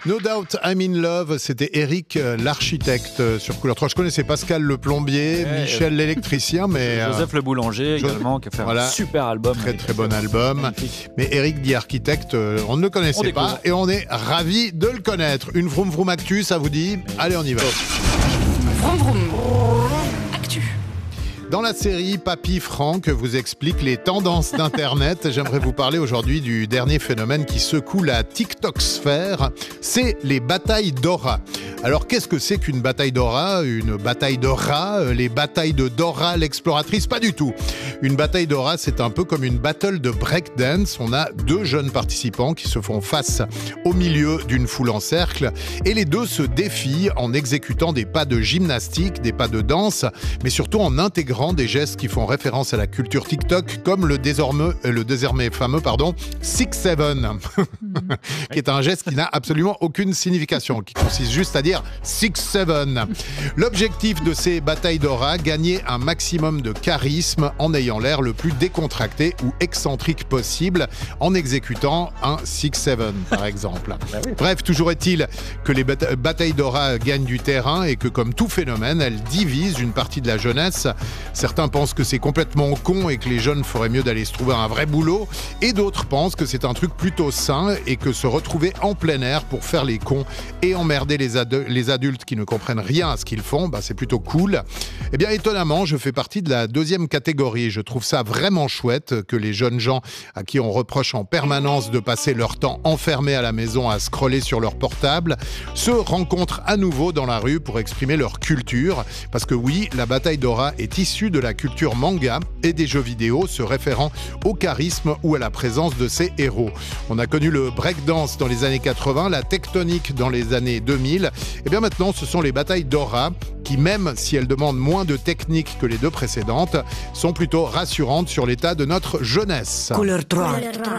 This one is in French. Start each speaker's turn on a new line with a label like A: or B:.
A: No Doubt I'm in Love, c'était Eric l'architecte sur Couleur 3. Je connaissais Pascal le plombier, Michel l'électricien, mais
B: Joseph le boulanger également, qui a fait un super album.
A: Très bon album. Magnifique. Mais Eric dit architecte, on ne le connaissait pas et on est ravis de le connaître. Une vroom vroom actu, ça vous dit ? Allez, on y va.
C: Vroom vroom actu.
A: Dans la série Papy Franck vous explique les tendances d'Internet, j'aimerais vous parler aujourd'hui du dernier phénomène qui secoue la TikTok-sphère, c'est les batailles d'aura. Alors qu'est-ce que c'est qu'une bataille d'aura ? Une bataille de rats ? Les batailles de Dora l'exploratrice ? Pas du tout. Une bataille d'aura, c'est un peu comme une battle de breakdance. On a deux jeunes participants qui se font face au milieu d'une foule en cercle et les deux se défient en exécutant des pas de gymnastique, des pas de danse, mais surtout en intégrant des gestes qui font référence à la culture TikTok, comme le désormais fameux 6-7, qui est un geste qui n'a absolument aucune signification, qui consiste juste à dire 6-7. L'objectif de ces batailles d'aura, gagner un maximum de charisme en ayant l'air le plus décontracté ou excentrique possible, en exécutant un 6-7 par exemple. Bref, toujours est-il que les batailles d'aura gagnent du terrain et que, comme tout phénomène, elles divisent une partie de la jeunesse. Certains pensent que c'est complètement con et que les jeunes feraient mieux d'aller se trouver un vrai boulot, et d'autres pensent que c'est un truc plutôt sain et que se retrouver en plein air pour faire les cons et emmerder les adultes qui ne comprennent rien à ce qu'ils font, c'est plutôt cool. Eh bien, étonnamment, je fais partie de la deuxième catégorie. Je trouve ça vraiment chouette que les jeunes gens à qui on reproche en permanence de passer leur temps enfermés à la maison à scroller sur leur portable se rencontrent à nouveau dans la rue pour exprimer leur culture. Parce que oui, la bataille d'aura est issue de la culture manga et des jeux vidéo se référant au charisme ou à la présence de ses héros. On a connu le breakdance dans les années 80, la tectonique dans les années 2000. Et bien maintenant, ce sont les batailles d'aura qui, même si elles demandent moins de technique que les deux précédentes, sont plutôt rassurantes sur l'état de notre jeunesse.
C: Couleur 3.